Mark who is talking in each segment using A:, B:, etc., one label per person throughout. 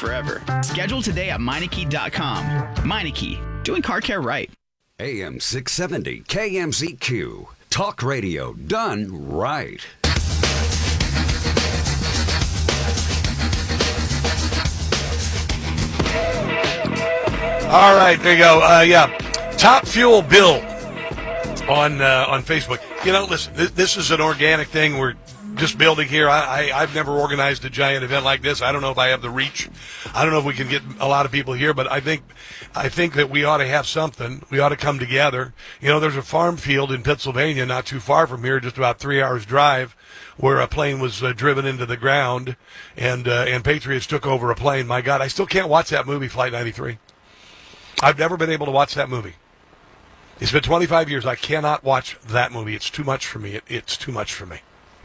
A: forever. Schedule today at Meineke.com. Meineke, doing car care right.
B: AM 670 KMZQ. Talk radio done right.
C: All right, there you go. Top Fuel Bill on Facebook. Listen, this is an organic thing. We're just building here. I've never organized a giant event like this. I don't know if I have the reach. I don't know if we can get a lot of people here, but I think that we ought to have something. We ought to come together. There's a farm field in Pennsylvania not too far from here, just about 3 hours drive, where a plane was driven into the ground, and Patriots took over a plane. My God, I still can't watch that movie, Flight 93. I've never been able to watch that movie. It's been 25 years. I cannot watch that movie. It's too much for me. It's too much for me.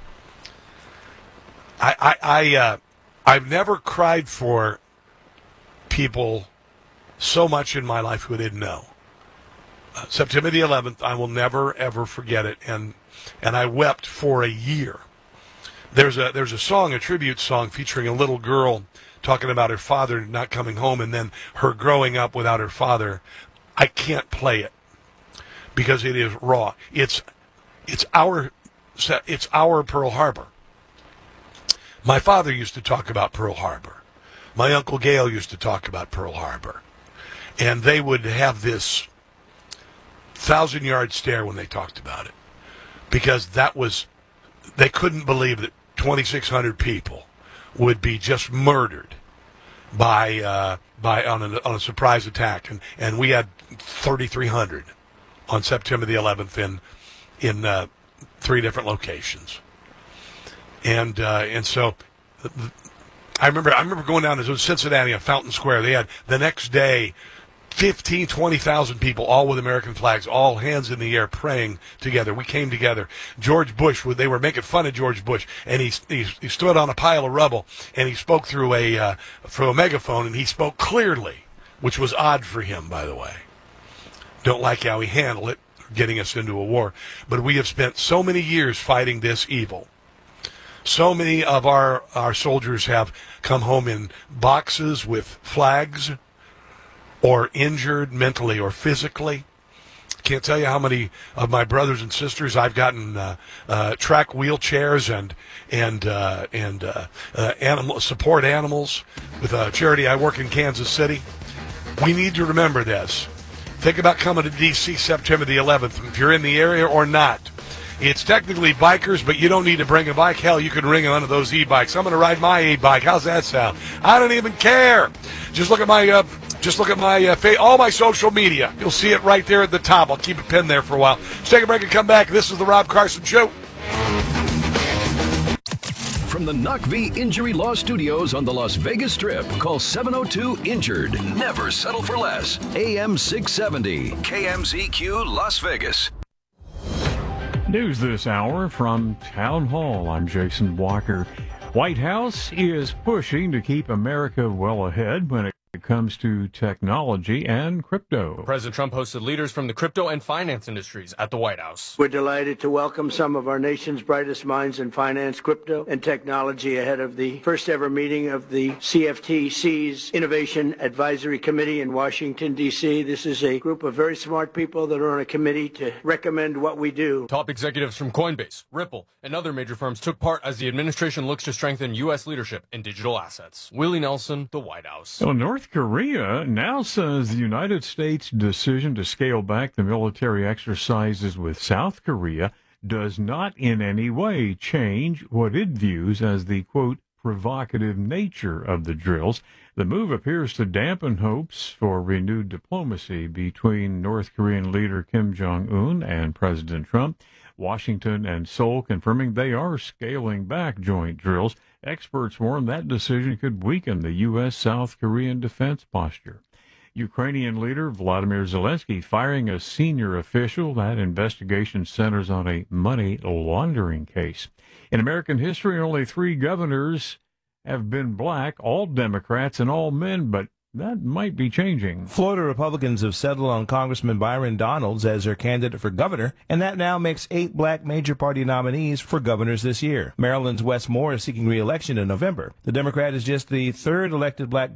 C: I've never cried for people so much in my life who didn't know. September the 11th, I will never ever forget it, and I wept for a year. There's a song, a tribute song featuring a little girl talking about her father not coming home, and then her growing up without her father. I can't play it because it is raw. It's our Pearl Harbor. My father used to talk about Pearl Harbor. My Uncle Gail used to talk about Pearl Harbor. And they would have this 1,000-yard stare when they talked about it. Because they couldn't believe that 2,600 people would be just murdered on a surprise attack. And we had 3,300 on September the 11th in 3 different locations. And so I remember going down to Cincinnati on Fountain Square. They had the next day 20,000 people, all with American flags, all hands in the air praying together. We came together. George Bush, they were making fun of George Bush, and he stood on a pile of rubble, and he spoke through a megaphone, and he spoke clearly, which was odd for him, by the way. Don't like how he handled it, getting us into a war. But we have spent so many years fighting this evil. So many of our soldiers have come home in boxes with flags, or injured mentally or physically. Can't tell you how many of my brothers and sisters I've gotten track wheelchairs and animal support animals with a charity I work in Kansas City. We need to remember this. Think about coming to D.C. September the 11th, if you're in the area or not. It's technically bikers, but you don't need to bring a bike. Hell, you can ring one of those e-bikes. I'm going to ride my e-bike. How's that sound? I don't even care. Just look at my all my social media. You'll see it right there at the top. I'll keep it pinned there for a while. Let's take a break and come back. This is the Rob Carson Show.
D: From the Knock V Injury Law Studios on the Las Vegas Strip, call 702-INJURED. Never settle for less. AM 670, KMZQ Las Vegas.
E: News this hour from Town Hall. I'm Jason Walker. White House is pushing to keep America well ahead when it comes to technology and crypto.
F: President Trump hosted leaders from the crypto and finance industries at the White House.
G: We're delighted to welcome some of our nation's brightest minds in finance, crypto, and technology ahead of the first ever meeting of the CFTC's Innovation Advisory Committee in Washington, D.C. This is a group of very smart people that are on a committee to recommend what we do.
F: Top executives from Coinbase, Ripple, and other major firms took part as the administration looks to strengthen U.S. leadership in digital assets. Willie Nelson, the White House.
E: Well, North Korea now says the United States' decision to scale back the military exercises with South Korea does not in any way change what it views as the, quote, provocative nature of the drills. The move appears to dampen hopes for renewed diplomacy between North Korean leader Kim Jong-un and President Trump. Washington and Seoul confirming they are scaling back joint drills. Experts warn that decision could weaken the U.S.-South Korean defense posture. Ukrainian leader Vladimir Zelensky firing a senior official. That investigation centers on a money laundering case. In American history, only 3 governors have been black, all Democrats and all men, but that might be changing.
H: Florida Republicans have settled on Congressman Byron Donalds as their candidate for governor, and that now makes 8 black major party nominees for governors this year. Maryland's Wes Moore is seeking re-election in November. The Democrat is just the 3rd elected black